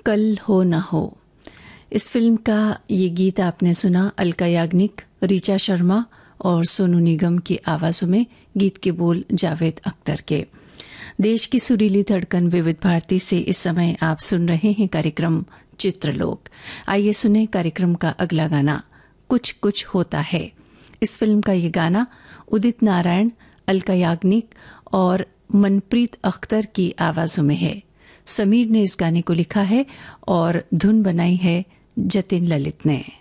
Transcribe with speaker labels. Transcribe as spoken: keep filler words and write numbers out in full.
Speaker 1: कल हो न हो। इस फिल्म का ये गीत आपने सुना अलका याग्निक, ऋचा शर्मा और सोनू निगम की आवाजों में। गीत के बोल जावेद अख्तर के। देश की सुरीली धड़कन विविध भारती से इस समय आप सुन रहे हैं कार्यक्रम चित्रलोक। आइए सुने कार्यक्रम का अगला गाना, कुछ कुछ होता है। इस फिल्म का ये गाना उदित नारायण, अलका याग्निक और मनप्रीत अख्तर की आवाजों में है। समीर ने इस गाने को लिखा है और धुन बनाई है जतिन ललित ने।